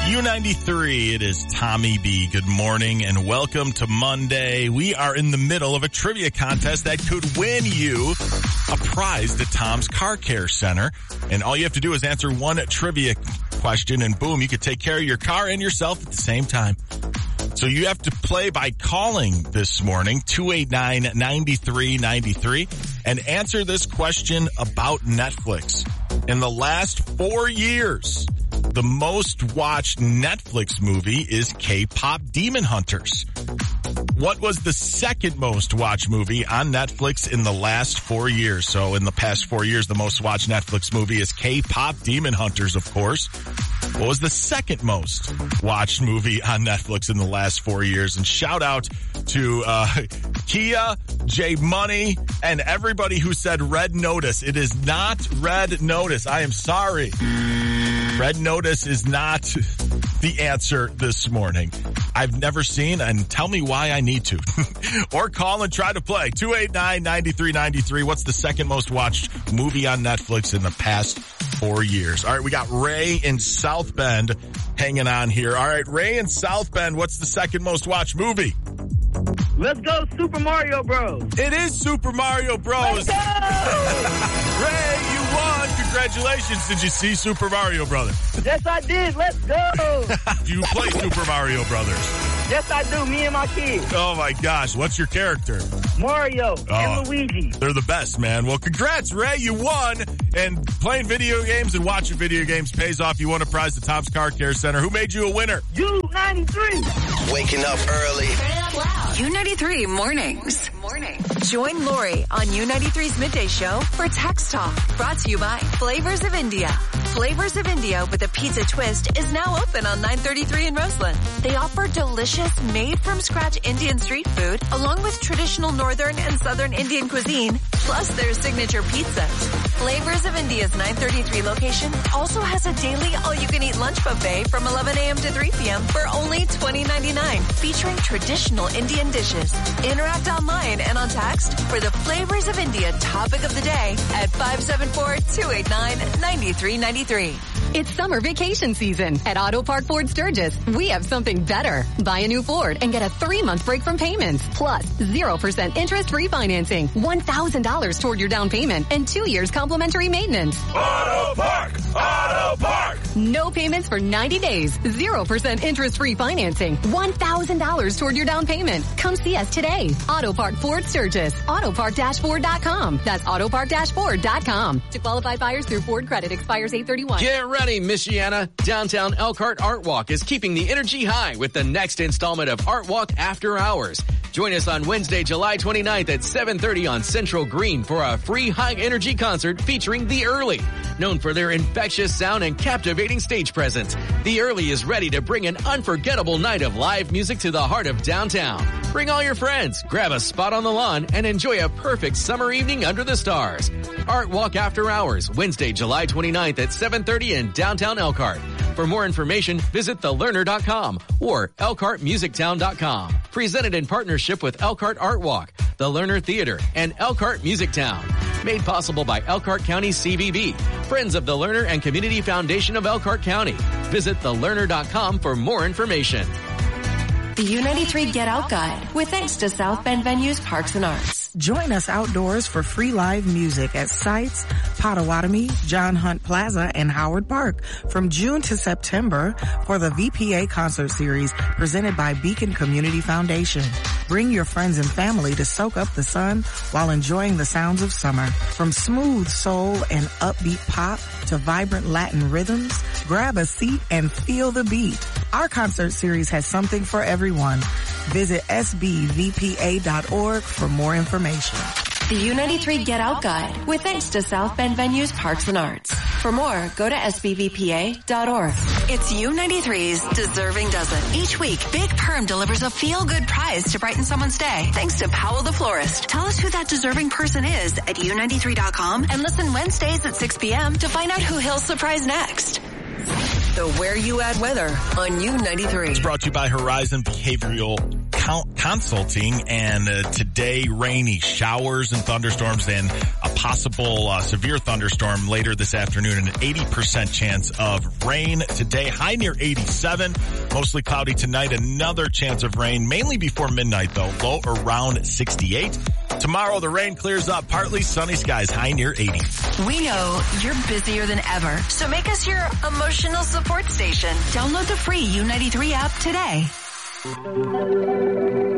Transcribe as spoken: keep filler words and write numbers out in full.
U ninety-three, it is Tommy B. Good morning and welcome to Monday. We are in the middle of a trivia contest that could win you a prize at Tom's Car Care Center. And all you have to do is answer one trivia question and boom, you could take care of your car and yourself at the same time. So you have to play by calling this morning, two eight nine, nine three nine three, and answer this question about Netflix. In the last four years, the most watched Netflix movie is K-pop Demon Hunters. What was the second most watched movie on Netflix in the last four years? So in the past four years, the most watched Netflix movie is K-pop Demon Hunters, of course. What was the second most watched movie on Netflix in the last four years? And shout out to uh Kia, J Money, and everybody who said Red Notice. It is not Red Notice. I am sorry. Red Notice is not the answer this morning. I've never seen, and tell me why I need to. Or call and try to play. two eight nine, nine three nine three. What's the second most watched movie on Netflix in the past four years? All right, we got Ray in South Bend hanging on here. All right, Ray in South Bend, what's the second most watched movie? Let's go Super Mario Bros. It is Super Mario Bros. Let's go! Ray, you won. Congratulations. Did you see Super Mario Brothers? Yes, I did. Let's go. Do you play Super Mario Brothers? Yes, I do. Me and my kids. Oh, my gosh. What's your character? Mario Oh, and Luigi. They're the best, man. Well, congrats, Ray. You won. And playing video games and watching video games pays off. You won a prize at Tom's Car Care Center. Who made you a winner? U ninety-three. Waking up early. U ninety-three mornings. Morning. Join Lori on U ninety-three's Midday Show for Text Talk. Brought to you by Flavors of India. Flavors of India with a pizza twist is now open on nine thirty-three in Roseland. They offer delicious, made-from-scratch Indian street food, along with traditional Northern and Southern Indian cuisine, plus their signature pizzas. Flavors of India's nine thirty-three location also has a daily all-you-can-eat lunch buffet from eleven a.m. to three p.m. for only twenty nine-nine, featuring traditional Indian dishes. Interact online and on text for the Flavors of India topic of the day at five seven four, two eight nine, nine three nine three. It's summer vacation season at Auto Park Ford Sturgis. We have something better. Buy a new Ford and get a three-month break from payments, plus zero percent interest refinancing, one thousand dollars toward your down payment, and two years complimentary maintenance. Auto Park! Auto Park! No payments for ninety days, zero percent interest refinancing, one thousand dollars toward your down payment. Come see us today. Auto Park Ford Sturgis. Auto Park Ford dot com. That's Auto Park Ford dot com. To qualified buyers through Ford Credit expires eight thirty-one. Get ready, Michiana. Downtown Elkhart Art Walk is keeping the energy high with the next installment of Art Walk After Hours. Join us on Wednesday, July twenty-ninth at seven thirty on Central Green for a free high-energy concert featuring The Early. Known for their infectious sound and captivating stage presence, The Early is ready to bring an unforgettable night of live music to the heart of downtown. Bring all your friends, grab a spot on the lawn, and enjoy a perfect summer evening under the stars. Art Walk After Hours, Wednesday, July twenty-ninth at seven thirty in downtown Elkhart. For more information, visit the learner dot com or elkhart music town dot com. Presented in partnership with Elkhart Art Walk, the Lerner Theater, and Elkhart Music Town. Made possible by Elkhart County C V B, Friends of the Lerner and Community Foundation of Elkhart County. Visit the learner dot com for more information. The U ninety-three Get Out Guide, with thanks to South Bend Venues Parks and Arts. Join us outdoors for free live music at Sites, Potawatomi, John Hunt Plaza, and Howard Park from June to September for the V P A concert series presented by Beacon Community Foundation. Bring your friends and family to soak up the sun while enjoying the sounds of summer. From smooth soul and upbeat pop to vibrant Latin rhythms, grab a seat and feel the beat. Our concert series has something for everyone. Visit S B V P A dot org for more information. The U ninety-three Get Out Guide, with thanks to South Bend Venues Parks and Arts. For more, go to S B V P A dot org. It's U ninety-three's Deserving Dozen. Each week, Big Perm delivers a feel-good prize to brighten someone's day. Thanks to Powell the Florist. Tell us who that deserving person is at U ninety-three dot com and listen Wednesdays at six p.m. to find out who he'll surprise next. The Where You At weather on U ninety-three. It's brought to you by Horizon Behavioral Consulting, and uh, today rainy showers and thunderstorms and a possible uh, severe thunderstorm later this afternoon, and an eighty percent chance of rain today. High near eighty-seven, mostly cloudy tonight. Another chance of rain, mainly before midnight though. Low around sixty-eight. Tomorrow the rain clears up, partly sunny skies, high near eighty. We know you're busier than ever, so make us your emotional support station. Download the free U ninety-three app today.